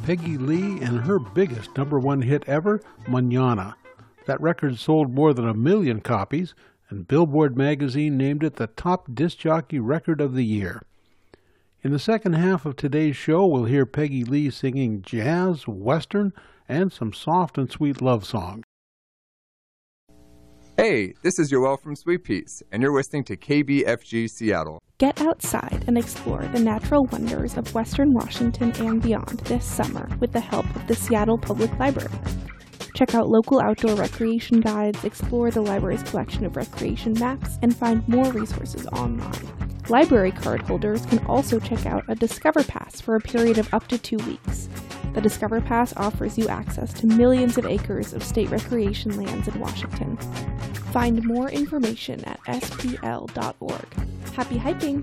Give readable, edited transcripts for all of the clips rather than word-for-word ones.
Peggy Lee and her biggest #1 hit ever, Mañana. That record sold more than 1 million copies, and Billboard magazine named it the top disc jockey record of the year. In the second half of today's show, we'll hear Peggy Lee singing jazz, western, and some soft and sweet love songs. Hey, this is Yoel from Sweet Peas, and you're listening to KBFG Seattle. Get outside and explore the natural wonders of Western Washington and beyond this summer with the help of the Seattle Public Library. Check out local outdoor recreation guides, explore the library's collection of recreation maps, and find more resources online. Library card holders can also check out a Discover Pass for a period of up to 2 weeks. The Discover Pass offers you access to millions of acres of state recreation lands in Washington. Find more information at spl.org. Happy hiking!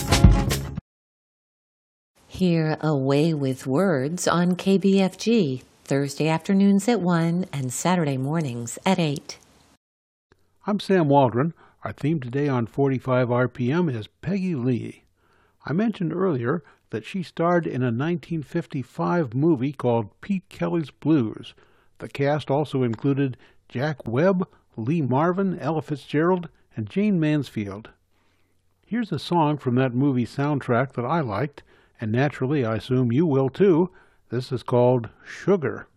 Hear Away with Words on KBFG, Thursday afternoons at 1 and Saturday mornings at 8. I'm Sam Waldron. Our theme today on 45 RPM is Peggy Lee. I mentioned earlier that she starred in a 1955 movie called Pete Kelly's Blues. The cast also included Jack Webb, Lee Marvin, Ella Fitzgerald, and Jane Mansfield. Here's a song from that movie soundtrack that I liked, and naturally I assume you will too. This is called Sugar.